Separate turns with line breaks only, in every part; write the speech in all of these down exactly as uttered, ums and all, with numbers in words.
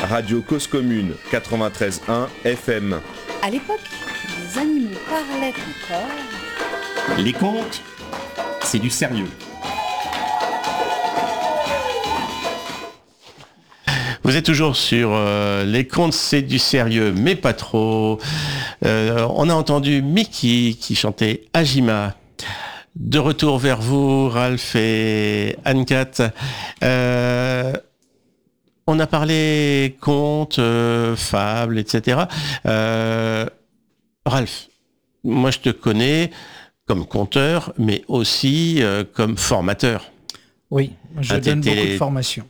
Radio Cause Commune quatre-vingt-treize virgule un F M.
À l'époque, les animaux parlaient encore.
Les contes, c'est du sérieux. Vous êtes toujours sur euh, Les contes, c'est du sérieux, mais pas trop. Euh, on a entendu Mickey qui chantait Ajima. De retour vers vous, Ralph et Anne-Cat. Euh, on a parlé contes, euh, fables, et cetera. Euh, Ralph, moi je te connais comme conteur, mais aussi euh, comme formateur.
Oui, je
ah,
donne beaucoup de formations.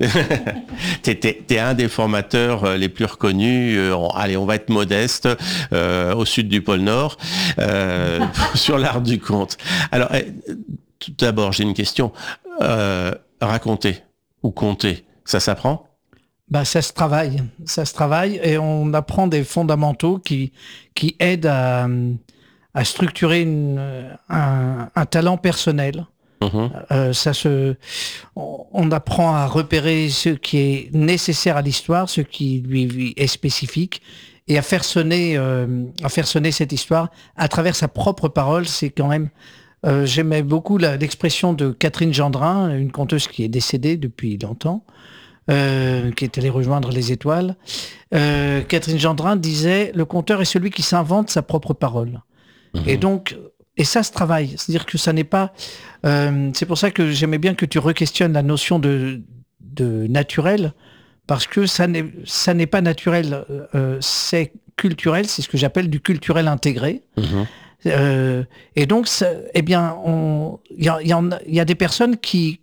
t'es, t'es, t'es un des formateurs les plus reconnus, euh, allez, on va être modeste, euh, au sud du pôle Nord, euh, sur l'art du conte. Alors, euh, tout d'abord, j'ai une question. Euh, raconter ou conter, ça s'apprend ?
Bah, ça se travaille, ça se travaille et on apprend des fondamentaux qui, qui aident à, à structurer une, un, un talent personnel. Mmh. Euh, ça se, on, on apprend à repérer ce qui est nécessaire à l'histoire, ce qui lui est spécifique, et à faire sonner, euh, à faire sonner cette histoire à travers sa propre parole. C'est quand même, euh, j'aimais beaucoup la, l'expression de Catherine Gendrin, une conteuse qui est décédée depuis longtemps, euh, qui est allée rejoindre les étoiles. Euh, Catherine Gendrin disait: le conteur est celui qui s'invente sa propre parole. Mmh. Et donc, et ça se travaille, c'est-à-dire que ça n'est pas... Euh, c'est pour ça que j'aimais bien que tu re-questionnes la notion de, de naturel, parce que ça n'est, ça n'est pas naturel, euh, c'est culturel, c'est ce que j'appelle du culturel intégré. Mmh. Euh, et donc, ça, eh bien, il y a, y, a, y a des personnes qui,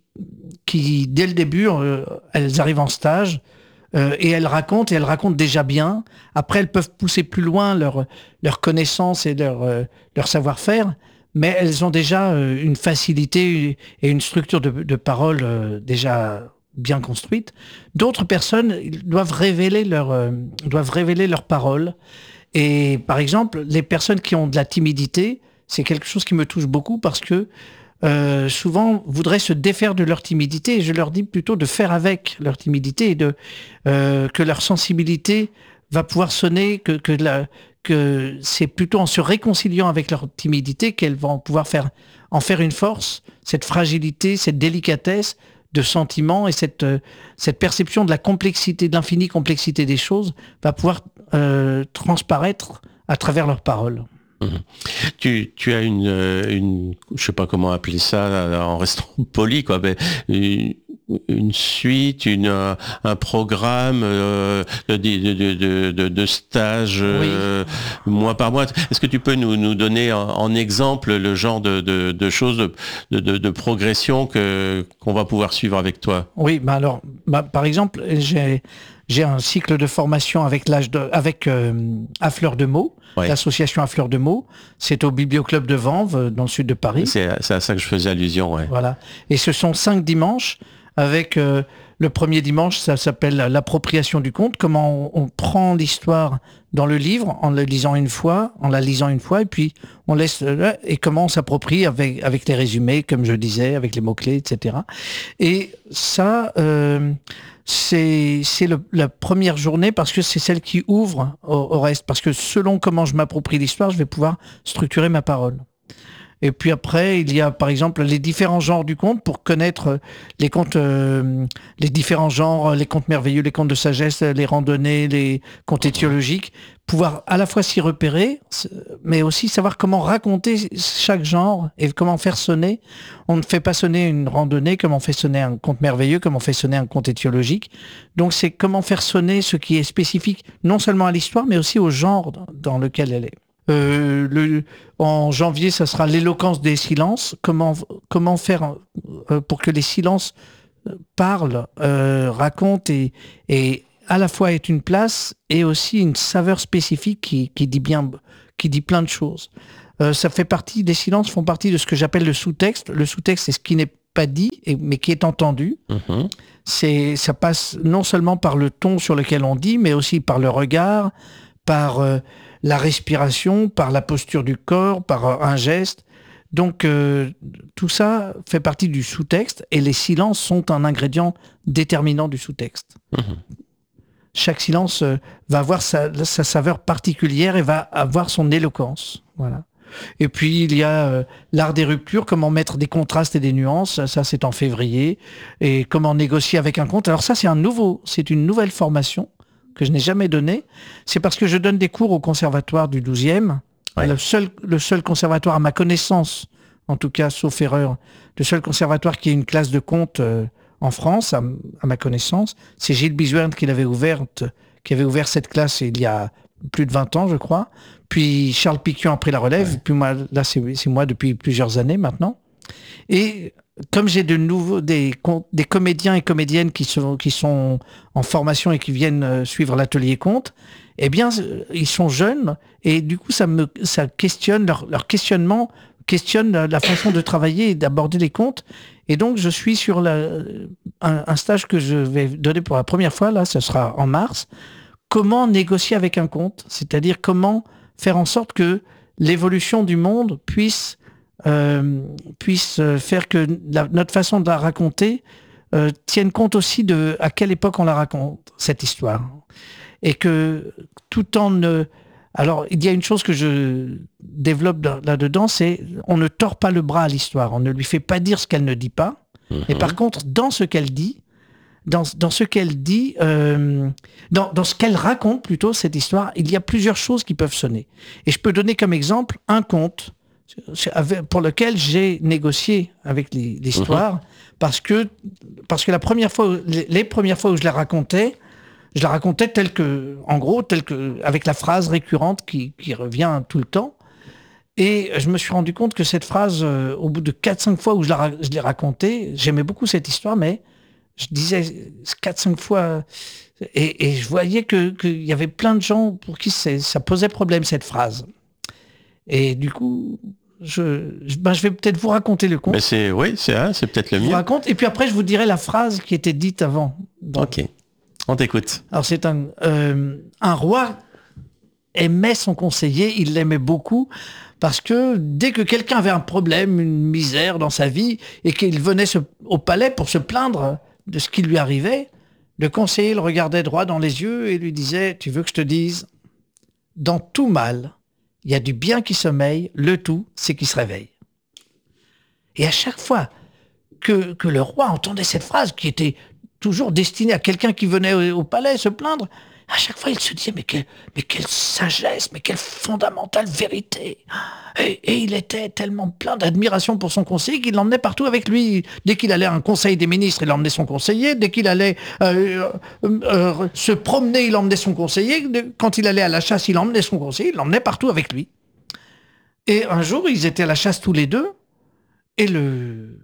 qui dès le début, euh, elles arrivent en stage, Euh, et elles racontent, et elles racontent déjà bien. Après, elles peuvent pousser plus loin leur, leur connaissance et leur, euh, leur savoir-faire, mais elles ont déjà euh, une facilité et une structure de, de parole euh, déjà bien construite. D'autres personnes doivent révéler leur, euh, doivent révéler leur parole. Et par exemple, les personnes qui ont de la timidité, c'est quelque chose qui me touche beaucoup parce que Euh, souvent voudraient se défaire de leur timidité, et je leur dis plutôt de faire avec leur timidité et de euh, que leur sensibilité va pouvoir sonner, que que, la, que c'est plutôt en se réconciliant avec leur timidité qu'elles vont pouvoir faire en faire une force, cette fragilité, cette délicatesse de sentiment et cette euh, cette perception de la complexité, de l'infinie complexité des choses va pouvoir euh, transparaître à travers leurs paroles.
Mmh. Tu, tu as une, une, je sais pas comment appeler ça en restant poli, quoi, mais une, une suite, une, un programme euh, de, de, de, de, de stage euh, oui. mois par mois. Est-ce que tu peux nous, nous donner en, en exemple le genre de, de, de choses, de, de, de progression que, qu'on va pouvoir suivre avec toi ?
Oui, bah alors, bah, par exemple, j'ai... J'ai un cycle de formation avec l'âge de, avec euh, à Fleur de Meaux, ouais. L'association à Fleur de Meaux. C'est au Biblioclub de Vanves, dans le sud de Paris.
C'est, c'est à ça que je faisais allusion, ouais.
Voilà. Et ce sont cinq dimanches avec euh, le premier dimanche, ça s'appelle l'appropriation du conte. Comment on, on prend l'histoire dans le livre en le lisant une fois, en la lisant une fois, et puis on laisse là, et comment on s'approprie avec avec les résumés, comme je disais, avec les mots clés, et cetera. Et ça. Euh, C'est, c'est le, la première journée parce que c'est celle qui ouvre au, au reste. Parce que selon comment je m'approprie l'histoire, je vais pouvoir structurer ma parole. Et puis après, il y a par exemple les différents genres du conte pour connaître les contes, euh, les différents genres, les contes merveilleux, les contes de sagesse, les randonnées, les contes étiologiques, pouvoir à la fois s'y repérer, mais aussi savoir comment raconter chaque genre et comment faire sonner. On ne fait pas sonner une randonnée comme on fait sonner un conte merveilleux, comme on fait sonner un conte étiologique. Donc c'est comment faire sonner ce qui est spécifique non seulement à l'histoire, mais aussi au genre dans lequel elle est. Euh, le, en janvier, ça sera l'éloquence des silences. Comment, comment faire euh, pour que les silences parlent, euh, racontent et, et à la fois aient une place et aussi une saveur spécifique qui, qui dit bien, qui dit plein de choses. Euh, ça fait partie, les silences font partie de ce que j'appelle le sous-texte. Le sous-texte, c'est ce qui n'est pas dit, et, mais qui est entendu. Mmh. C'est, ça passe non seulement par le ton sur lequel on dit, mais aussi par le regard, par euh, la respiration, par la posture du corps, par un geste. Donc euh, tout ça fait partie du sous-texte et les silences sont un ingrédient déterminant du sous-texte. Mmh. chaque silence euh, va avoir sa, sa saveur particulière et va avoir son éloquence. Voilà. Et puis il y a euh, l'art des ruptures, comment mettre des contrastes et des nuances, ça c'est en février, et comment négocier avec un conte. Alors ça c'est un nouveau, c'est une nouvelle formation que je n'ai jamais donnée. C'est parce que je donne des cours au conservatoire du douzième, ouais. le seul, le seul conservatoire à ma connaissance, en tout cas sauf erreur, le seul conservatoire qui ait une classe de conte euh, en France, à, à ma connaissance. C'est Gilles Bizuerne qui l'avait ouverte, qui avait ouvert cette classe il y a plus de vingt ans, je crois. Puis Charles Piquion a pris la relève. Ouais. Puis moi, là, c'est, c'est moi depuis plusieurs années maintenant. Et comme j'ai de nouveaux des, des comédiens et comédiennes qui sont, qui sont en formation et qui viennent suivre l'atelier conte, eh bien, ils sont jeunes et du coup, ça me, ça questionne leur, leur questionnement, questionne la, la façon de travailler et d'aborder les contes. Et donc, je suis sur la, un, un stage que je vais donner pour la première fois. Là, ce sera en mars. Comment négocier avec un conte, c'est-à-dire comment faire en sorte que l'évolution du monde puisse, euh, puisse faire que la, notre façon de la raconter euh, tienne compte aussi de à quelle époque on la raconte, cette histoire. Et que tout en... ne... Alors, il y a une chose que je développe là-dedans, c'est on ne tord pas le bras à l'histoire, on ne lui fait pas dire ce qu'elle ne dit pas. Mmh. Et par contre, dans ce qu'elle dit, Dans, dans ce qu'elle dit, euh, dans, dans ce qu'elle raconte plutôt, cette histoire, il y a plusieurs choses qui peuvent sonner. Et je peux donner comme exemple un conte pour lequel j'ai négocié avec l'histoire, mmh. parce que, parce que la première fois, les, les premières fois où je la racontais, je la racontais telle que, en gros, telle que, avec la phrase récurrente qui, qui revient tout le temps. Et je me suis rendu compte que cette phrase, euh, au bout de quatre cinq fois où je, la, je l'ai racontée, j'aimais beaucoup cette histoire, mais je disais quatre cinq fois, et, et je voyais que, qu'il y avait plein de gens pour qui ça posait problème, cette phrase. Et du coup, je, je, ben je vais peut-être vous raconter le conte.
Mais c'est, oui, c'est, hein, c'est peut-être le
je
mieux.
Vous raconte, et puis après, je vous dirai la phrase qui était dite avant.
Donc, ok, on t'écoute.
Alors, c'est un, euh, un roi aimait son conseiller, il l'aimait beaucoup, parce que dès que quelqu'un avait un problème, une misère dans sa vie, et qu'il venait se, au palais pour se plaindre de ce qui lui arrivait, le conseiller le regardait droit dans les yeux et lui disait « Tu veux que je te dise, dans tout mal, il y a du bien qui sommeille, le tout, c'est qui se réveille. » Et à chaque fois que, que le roi entendait cette phrase, qui était toujours destinée à quelqu'un qui venait au, au palais se plaindre, à chaque fois, il se disait, mais, quel, mais quelle sagesse, mais quelle fondamentale vérité. Et, et il était tellement plein d'admiration pour son conseiller qu'il l'emmenait partout avec lui. Dès qu'il allait à un conseil des ministres, il emmenait son conseiller. Dès qu'il allait euh, euh, euh, se promener, il emmenait son conseiller. Quand il allait à la chasse, il emmenait son conseiller. Il l'emmenait partout avec lui. Et un jour, ils étaient à la chasse tous les deux. Et le...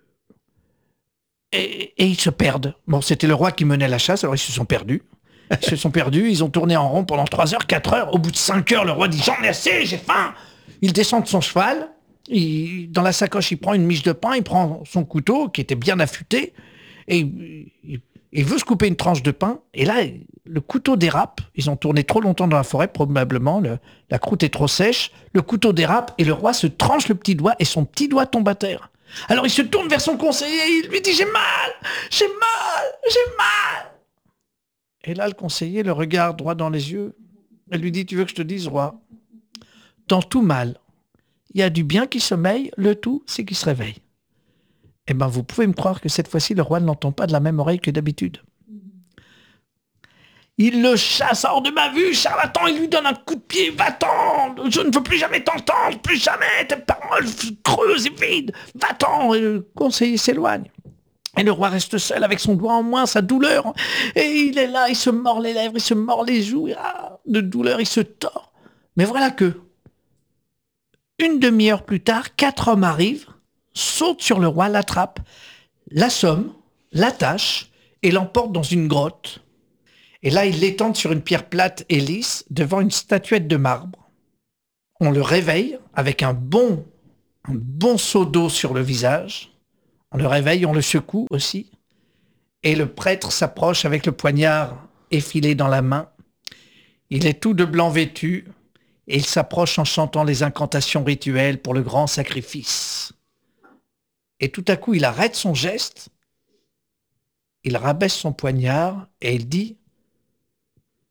Et, et ils se perdent. Bon, c'était le roi qui menait la chasse, alors ils se sont perdus. Ils se sont perdus, ils ont tourné en rond pendant trois heures, quatre heures. Au bout de cinq heures, le roi dit « J'en ai assez, j'ai faim !» Il descend de son cheval, il, dans la sacoche, il prend une miche de pain, il prend son couteau, qui était bien affûté, et il, il veut se couper une tranche de pain. Et là, le couteau dérape. Ils ont tourné trop longtemps dans la forêt, probablement. Le, la croûte est trop sèche. Le couteau dérape, et le roi se tranche le petit doigt, et son petit doigt tombe à terre. Alors il se tourne vers son conseiller, et il lui dit « J'ai mal, j'ai mal, j'ai mal !» Et là, le conseiller le regarde droit dans les yeux et lui dit « Tu veux que je te dise, roi, dans tout mal, il y a du bien qui sommeille, le tout, c'est qui se réveille. » Eh bien, vous pouvez me croire que cette fois-ci, le roi ne l'entend pas de la même oreille que d'habitude. Il le chasse hors de ma vue, charlatan, il lui donne un coup de pied. « Va-t'en, je ne veux plus jamais t'entendre, plus jamais, tes paroles creuses et vides, va-t'en !» Et le conseiller s'éloigne. Et le roi reste seul avec son doigt en moins, sa douleur. Et il est là, il se mord les lèvres, il se mord les joues. Et ah, de douleur, il se tord. Mais voilà que, une demi-heure plus tard, quatre hommes arrivent, sautent sur le roi, l'attrapent, l'assomment, l'attachent et l'emportent dans une grotte. Et là, ils l'étendent sur une pierre plate et lisse devant une statuette de marbre. On le réveille avec un bon, un bon seau d'eau sur le visage. On le réveille, on le secoue aussi. Et le prêtre s'approche avec le poignard effilé dans la main. Il est tout de blanc vêtu et il s'approche en chantant les incantations rituelles pour le grand sacrifice. Et tout à coup, il arrête son geste, il rabaisse son poignard et il dit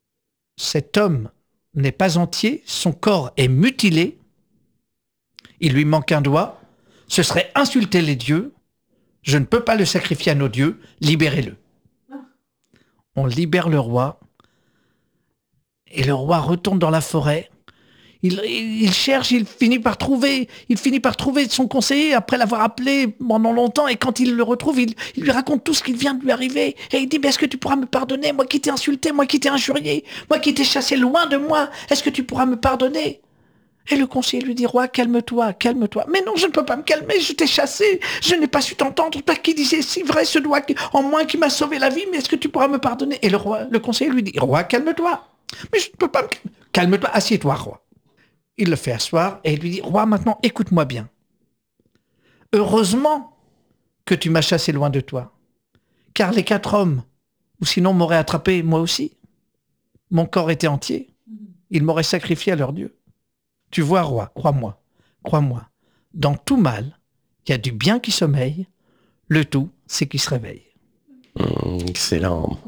cet homme n'est pas entier, son corps est mutilé, il lui manque un doigt, ce serait insulter les dieux, je ne peux pas le sacrifier à nos dieux, libérez-le. On libère le roi, et le roi retourne dans la forêt. Il, il, il cherche, il finit par trouver, il finit par trouver son conseiller après l'avoir appelé pendant longtemps. Et quand il le retrouve, il, il lui raconte tout ce qui vient de lui arriver. Et il dit, mais est-ce que tu pourras me pardonner, moi qui t'ai insulté, moi qui t'ai injurié, moi qui t'ai chassé loin de moi, est-ce que tu pourras me pardonner? Et le conseiller lui dit, roi, calme-toi, calme-toi. Mais non, je ne peux pas me calmer, je t'ai chassé, je n'ai pas su t'entendre. Toi qui disais si vrai ce doigt en moins qui m'a sauvé la vie, mais est-ce que tu pourras me pardonner? Et le roi, le conseiller lui dit, roi, calme-toi. Mais je ne peux pas me calmer. Calme-toi, assieds-toi, roi. Il le fait asseoir et il lui dit, roi, maintenant, écoute-moi bien. Heureusement que tu m'as chassé loin de toi, car les quatre hommes, ou sinon m'auraient attrapé moi aussi. Mon corps était entier. Ils m'auraient sacrifié à leur dieu. Tu vois, roi, crois-moi, crois-moi, dans tout mal, il y a du bien qui sommeille, le tout, c'est qu'il se réveille.
Mmh, excellent.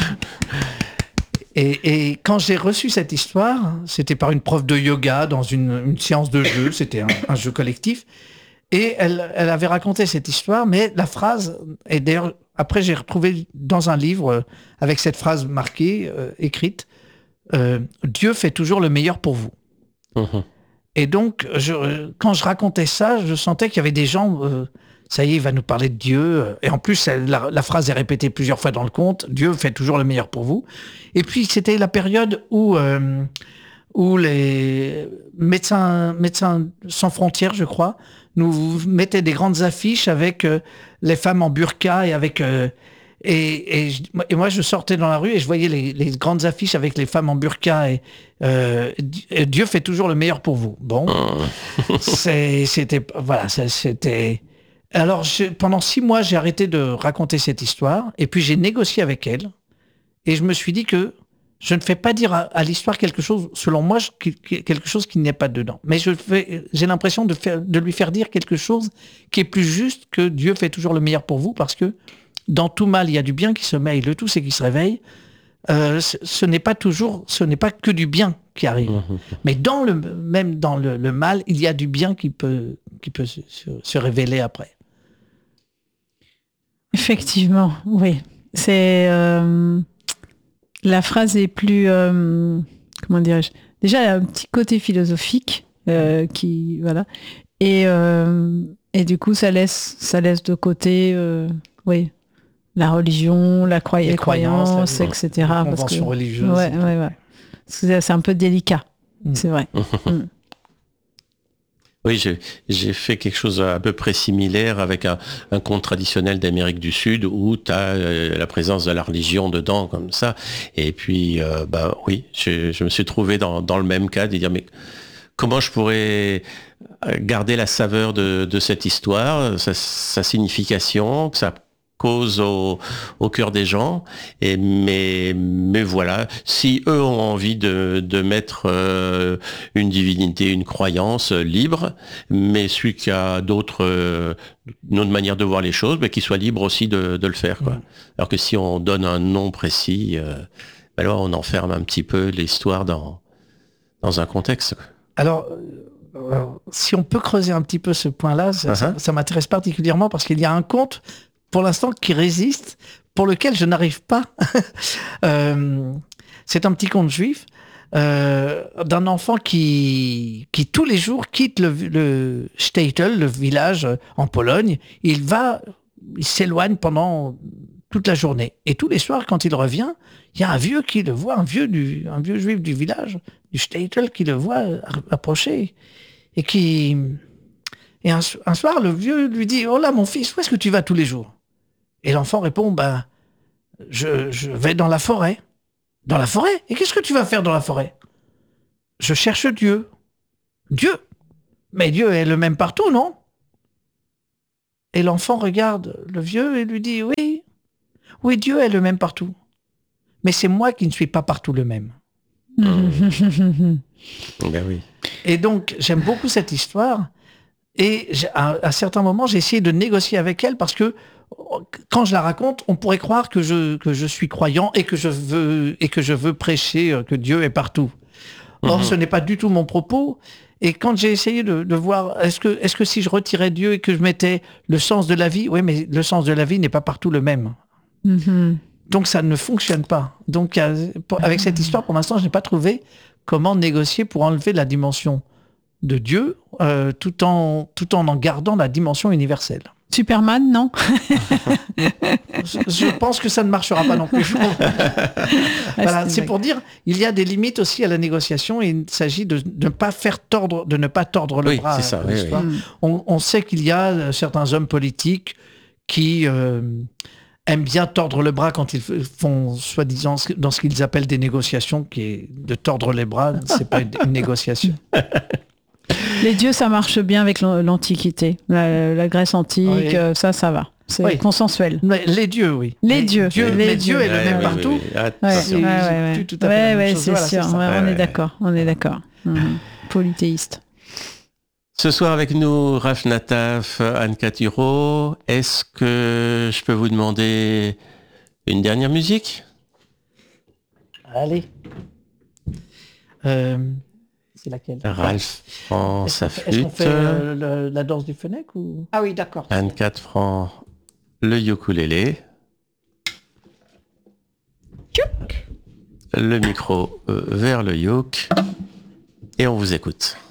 Et, et quand j'ai reçu cette histoire, c'était par une prof de yoga dans une, une séance de jeu, c'était un, un jeu collectif, et elle, elle avait raconté cette histoire, mais la phrase, et d'ailleurs, après j'ai retrouvé dans un livre, euh, avec cette phrase marquée, euh, écrite, euh, « Dieu fait toujours le meilleur pour vous mmh. ». Et donc, je, quand je racontais ça, je sentais qu'il y avait des gens... Euh, ça y est, il va nous parler de Dieu. Et en plus, la, la phrase est répétée plusieurs fois dans le conte. Dieu fait toujours le meilleur pour vous. Et puis, c'était la période où, euh, où les médecins, médecins sans frontières, je crois, nous mettaient des grandes affiches avec euh, les femmes en burqa et avec... Euh, et, et, et moi, je sortais dans la rue et je voyais les, les grandes affiches avec les femmes en burqa et, euh, et Dieu fait toujours le meilleur pour vous. Bon, c'est, c'était... Voilà, c'était... Alors, je, pendant six mois, j'ai arrêté de raconter cette histoire, et puis j'ai négocié avec elle, et je me suis dit que je ne fais pas dire à, à l'histoire quelque chose, selon moi, je, quelque chose qui n'est pas dedans. Mais je fais, j'ai l'impression de, faire, de lui faire dire quelque chose qui est plus juste que Dieu fait toujours le meilleur pour vous, parce que dans tout mal, il y a du bien qui sommeille, le tout c'est qu'il se réveille. Euh, ce, ce n'est pas toujours, ce n'est pas que du bien qui arrive. Mmh. Mais dans le, même dans le, le mal, il y a du bien qui peut, qui peut se, se, se révéler après.
Effectivement, oui. C'est euh, la phrase est plus euh, comment dirais-je. Déjà, il y a un petit côté philosophique euh, qui voilà et euh, et du coup, ça laisse ça laisse de côté euh, oui la religion, la croy- les, les croyances, croyances la, et cetera.
Les conventions
que,
religieuses.
Ouais, ouais, ouais. C'est, c'est un peu délicat, mmh. c'est vrai. mmh.
Oui, j'ai, j'ai fait quelque chose à peu près similaire avec un, un conte traditionnel d'Amérique du Sud où tu as euh, la présence de la religion dedans, comme ça. Et puis, euh, bah oui, je, je me suis trouvé dans, dans le même cas, de dire, mais comment je pourrais garder la saveur de, de cette histoire, sa, sa signification, que ça cause au, au cœur des gens, et mais mais voilà, si eux ont envie de, de mettre euh, une divinité, une croyance euh, libre, mais celui qui a d'autres euh, une autre manière de voir les choses, mais qu'il soit libre aussi de, de le faire, quoi. Mmh. Alors que si on donne un nom précis, euh, alors on enferme un petit peu l'histoire dans dans un contexte.
Alors, euh, si on peut creuser un petit peu ce point-là, ça, uh-huh. ça, ça m'intéresse particulièrement parce qu'il y a un conte pour l'instant qui résiste, pour lequel je n'arrive pas. euh, c'est un petit conte juif euh, d'un enfant qui, qui tous les jours quitte le, le shtetl, le village en Pologne. Il va, il s'éloigne pendant toute la journée. Et tous les soirs, quand il revient, il y a un vieux qui le voit, un vieux, du, un vieux juif du village, du shtetl, qui le voit approcher et qui... Et un, un soir, le vieux lui dit « Oh là, mon fils, où est-ce que tu vas tous les jours ?» Et l'enfant répond, ben, je, je vais dans la forêt. Dans la forêt? Et qu'est-ce que tu vas faire dans la forêt? Je cherche Dieu. Dieu? Mais Dieu est le même partout, non? Et l'enfant regarde le vieux et lui dit, oui, oui, Dieu est le même partout. Mais c'est moi qui ne suis pas partout le même.
Ben oui.
Et donc, j'aime beaucoup cette histoire. Et à, à certains moments, j'ai essayé de négocier avec elle parce que quand je la raconte, on pourrait croire que je, que je suis croyant et que je veux, et que je veux prêcher euh, que Dieu est partout. Or,
Mhm.
ce n'est pas du tout mon propos. Et quand j'ai essayé de, de voir, est-ce que, est-ce que si je retirais Dieu et que je mettais le sens de la vie, oui, mais le sens de la vie n'est pas partout le même.
Mhm.
Donc ça ne fonctionne pas. Donc euh, pour- avec cette histoire, pour l'instant, je n'ai pas trouvé comment négocier pour enlever la dimension de Dieu euh, tout en tout en en gardant la dimension universelle.
Superman, non?
Je, je pense que ça ne marchera pas non plus. Voilà,
une
c'est
blague.
pour dire, il y a des limites aussi à la négociation et il s'agit de ne pas faire tordre, de ne pas tordre le
Oui,
bras.
c'est ça,
n'est-ce
oui,
pas
oui.
On, on sait qu'il y a euh, certains hommes politiques qui euh, aiment bien tordre le bras quand ils f- font, soi-disant, ce- dans ce qu'ils appellent des négociations, qui est de tordre les bras, c'est pas une, une négociation.
Les dieux, ça marche bien avec l'an- l'Antiquité. La, la Grèce antique,
Oui.
euh, ça, ça va. C'est
Oui.
consensuel.
Mais les dieux, oui.
Les dieux,
Dieu,
les
mais
dieux.
Dieu est le
Ouais,
même
oui,
partout.
oui, oui.
Ouais,
Attention.
C'est-
ouais,
c'est
ouais,
plus tout
ouais.
à fait la
Ouais,
même
ouais,
chose.
c'est
Voilà,
sûr.
c'est ça.
Ouais,
Ouais,
on
ouais.
est d'accord. On est d'accord. Mhm. Polythéiste.
Ce soir avec nous, Raph Nataf, Anne Caturo. Est-ce que je peux vous demander une dernière musique?
Allez. Euh, c'est laquelle
Ralph prend
Est-ce
sa
qu'on fait- est-ce qu'on
flûte,
fait euh, le- la danse du fennec ou
Ah oui, d'accord.
Anne Cat prend le ukulélé, le micro euh, vers le yoke, et on vous écoute.